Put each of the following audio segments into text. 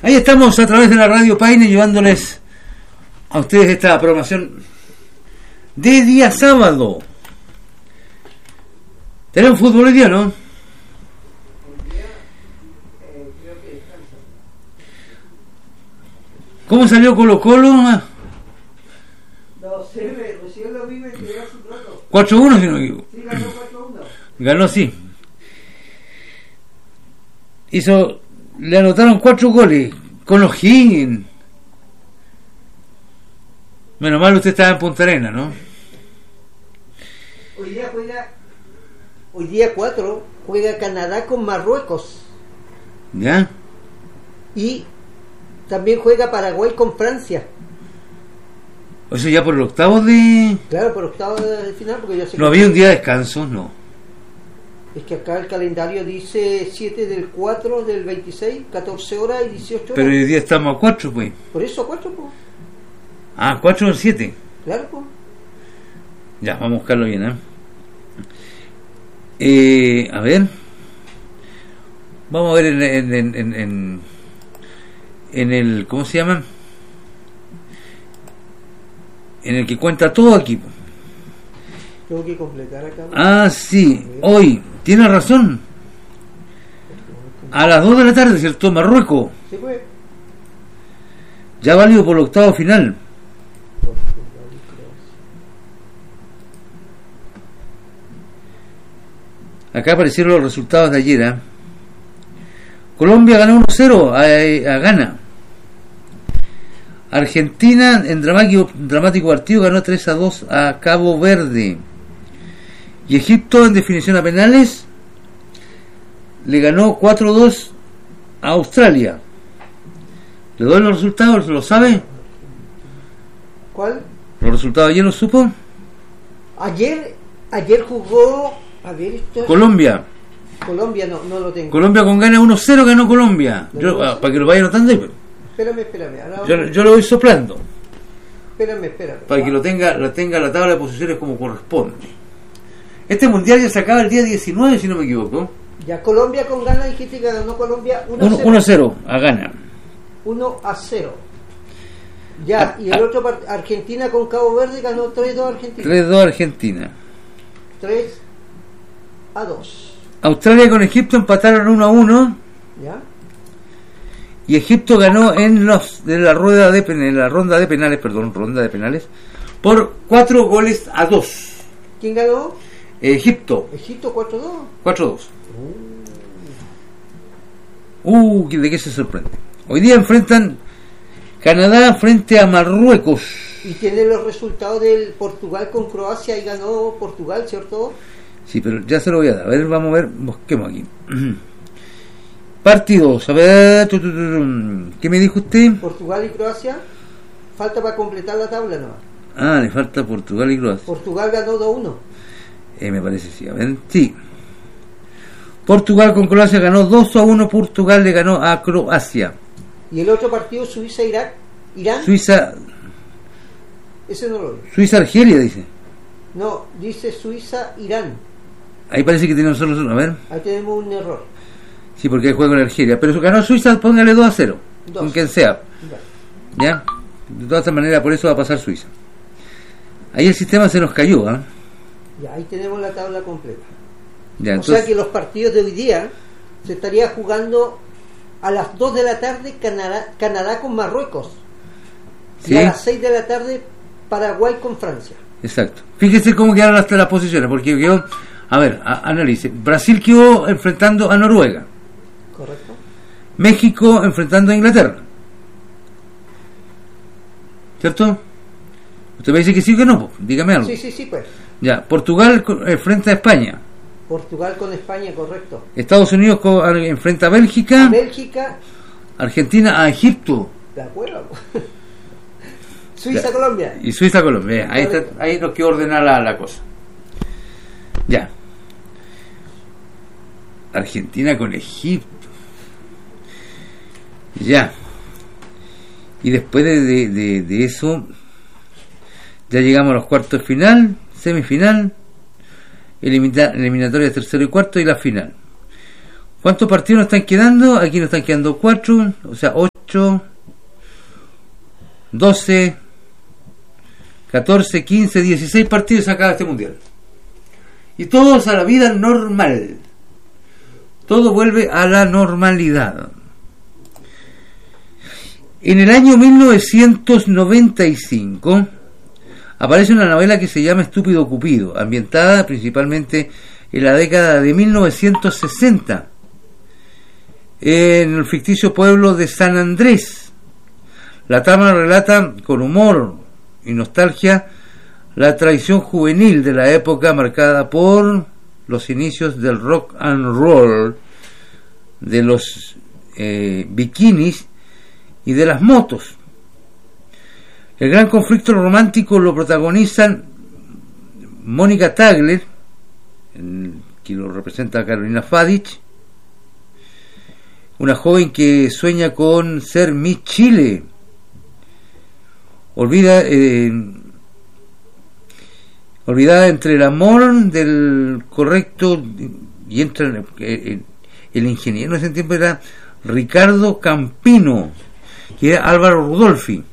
Ahí estamos a través de la Radio Paine llevándoles a ustedes esta programación de día sábado. ¿Tenemos fútbol hoy día, no? ¿Cómo salió Colo-Colo? No sé, recién lo vi, me quedé hace un rato. 4-1, si no me equivoco. Sí, ganó 4-1. Ganó, sí. Le anotaron 4 goles con los Higgins. Menos mal usted estaba en Punta Arenas, ¿no? Hoy día 4 juega Canadá con Marruecos. ¿Ya? Y también juega Paraguay con Francia. O sea, ya por el octavo de... Claro, por octavo de final, porque yo sé ¿No había un día de descanso? No. Es que acá el calendario dice 7 del 4 del 26, 14 horas y 18 horas. Pero hoy día estamos a 4, pues. Por eso 4, pues. Ah, 4 del 7. Claro, pues. Ya, vamos a buscarlo bien, a ver. Vamos a ver en el... ¿Cómo se llama? En el que cuenta todo aquí. Tengo que completar acá. Ah, sí. Hoy. Tiene razón. A las 2 de la tarde, ¿cierto? Marruecos. Sí, pues. Ya válido por el octavo final. Acá aparecieron los resultados de ayer. Colombia ganó 1-0 a Ghana. Argentina en dramático partido ganó 3-2 a Cabo Verde. Y Egipto en definición a penales le ganó 4-2 a Australia. ¿Le doy los resultados? ¿Lo sabe? ¿Cuál? ¿Los resultados ayer los supo? Ayer jugó... A ver, esto... Colombia no lo tengo. Colombia con Ghana 1-0 ganó Colombia. Para que lo vaya anotando ahí. Espérame. Yo lo voy soplando. Espérame. Para que lo tenga la tabla de posiciones como corresponde. Este mundial ya se acaba el día 19, si no me equivoco. Ya Colombia con Ghana, dijiste que ganó Colombia 1-0. 1-0 a Ghana. 1-0. Ya, y el otro Argentina con Cabo Verde ganó 3-2 Argentina. 3-2 Argentina. 3-2. Australia con Egipto empataron 1-1. ¿Ya? Y Egipto ganó en la ronda de penales por 4-2. ¿Quién ganó? Egipto 4-2. 4-2. ¿De qué se sorprende? Hoy día enfrentan Canadá frente a Marruecos. Y tiene los resultados del Portugal con Croacia y ganó Portugal, ¿cierto? Sí, pero ya se lo voy a dar. A ver, vamos a ver, busquemos aquí. Partidos, a ver, ¿qué me dijo usted? Portugal y Croacia. Falta para completar la tabla, ¿no? Ah, le falta Portugal y Croacia. Portugal ganó 2-1. Me parece, sí, a ver, sí. Portugal con Croacia ganó 2-1, Portugal le ganó a Croacia. ¿Y el otro partido, Suiza-Irán? Suiza... Ese no lo vi. Suiza-Argelia, dice. No, dice Suiza-Irán. Ahí parece que tenemos solo uno, a ver. Ahí tenemos un error. Sí, porque hay juego en Argelia. Pero ganó Suiza, póngale 2-0. Con quien sea. ¿Ya? De todas maneras, por eso va a pasar Suiza. Ahí el sistema se nos cayó, ¿ah? Ya, ahí tenemos la tabla completa. Ya, entonces... O sea que los partidos de hoy día se estaría jugando a las 2 de la tarde Canadá con Marruecos. ¿Sí? Y a las 6 de la tarde Paraguay con Francia. Exacto. Fíjese cómo quedaron hasta las posiciones, porque quedó... A ver, analice. Brasil quedó enfrentando a Noruega. Correcto. México enfrentando a Inglaterra. ¿Cierto? Usted me dice que sí o que no, dígame algo. Sí, pues. Ya, Portugal enfrenta a España. Portugal con España, correcto. Estados Unidos enfrenta a Bélgica. Argentina a Egipto. De acuerdo. Suiza-Colombia. Y Suiza-Colombia. Ahí nos quedó ordenada la cosa. Ya. Argentina con Egipto. Ya. Y después de eso, ya llegamos a los cuartos de final, semifinal, eliminatoria de tercero y cuarto y la final. ¿Cuántos partidos nos están quedando? Aquí nos están quedando 4, o sea, 8, 8, 12, 14, 15, 16 partidos se acaba este mundial. Y todos a la vida normal. Todo vuelve a la normalidad. En el año 1995 aparece una novela que se llama Estúpido Cupido, ambientada principalmente en la década de 1960, en el ficticio pueblo de San Andrés. La trama relata con humor y nostalgia la tradición juvenil de la época, marcada por los inicios del rock and roll, de los bikinis y de las motos. El gran conflicto romántico lo protagonizan Mónica Tagler, que lo representa Carolina Fadich, una joven que sueña con ser Miss Chile, olvidada entre el amor del correcto, y entra el ingeniero. En ese tiempo era Ricardo Campino, que era Álvaro Rudolfi,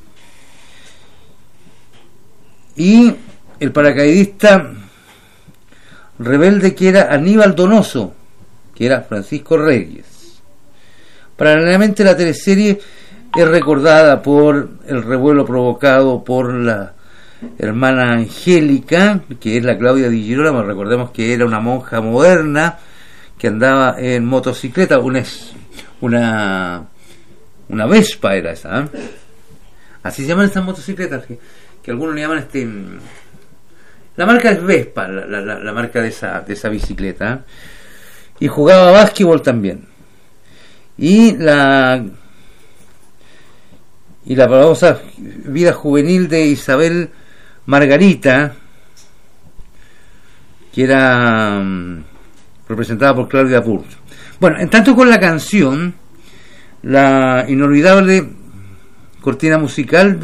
y el paracaidista rebelde, que era Aníbal Donoso, que era Francisco Reyes. Paralelamente, la teleserie es recordada por el revuelo provocado por la hermana Angélica, que es la Claudia Di Girolamo. Recordemos que era una monja moderna que andaba en motocicleta, una Vespa era esa, ¿eh? Así se llaman estas motocicletas, que algunos le llaman la marca es Vespa, la marca de esa bicicleta, ¿eh? Y jugaba básquetbol también. Y la famosa vida juvenil de Isabel Margarita, que era representada por Claudia Burt. Bueno, en tanto con la canción, la inolvidable cortina musical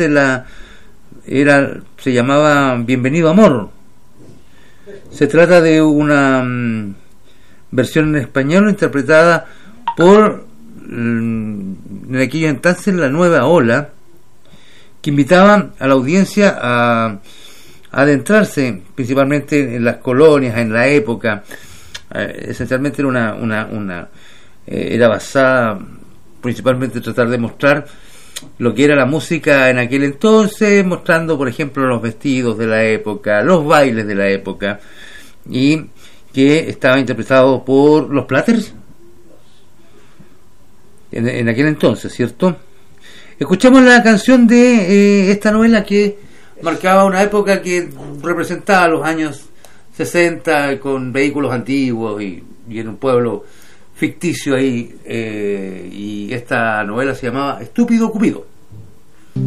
se llamaba Bienvenido Amor. Se trata de una versión en español interpretada por, en aquellos entonces, la Nueva Ola, que invitaban a la audiencia a adentrarse principalmente en las colonias, en la época. Esencialmente era era basada principalmente en tratar de mostrar lo que era la música en aquel entonces, mostrando, por ejemplo, los vestidos de la época, los bailes de la época, y que estaba interpretado por los Platters en aquel entonces, ¿cierto? Escuchamos la canción de esta novela que marcaba una época que representaba los años 60, con vehículos antiguos y en un pueblo ficticio ahí, y esta novela se llamaba Estúpido Cupido.